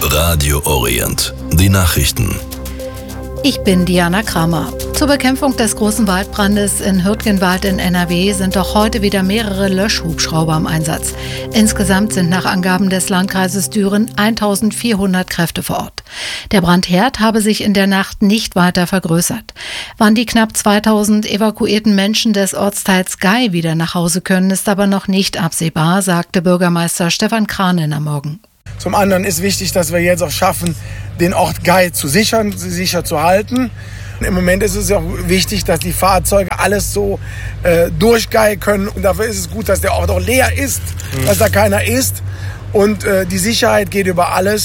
Radio Orient. Die Nachrichten. Ich bin Diana Kramer. Zur Bekämpfung des großen Waldbrandes in Hürtgenwald in NRW sind auch heute wieder mehrere Löschhubschrauber im Einsatz. Insgesamt sind nach Angaben des Landkreises Düren 1400 Kräfte vor Ort. Der Brandherd habe sich in der Nacht nicht weiter vergrößert. Wann die knapp 2000 evakuierten Menschen des Ortsteils Gey wieder nach Hause können, ist aber noch nicht absehbar, sagte Bürgermeister Stefan Kranen am Morgen. Zum anderen ist wichtig, dass wir jetzt auch schaffen, den Ort Gey zu sichern, sicher zu halten. Im Moment ist es auch wichtig, dass die Fahrzeuge alles so durch Gey können. Und dafür ist es gut, dass der Ort auch leer ist, dass da keiner ist. Und die Sicherheit geht über alles.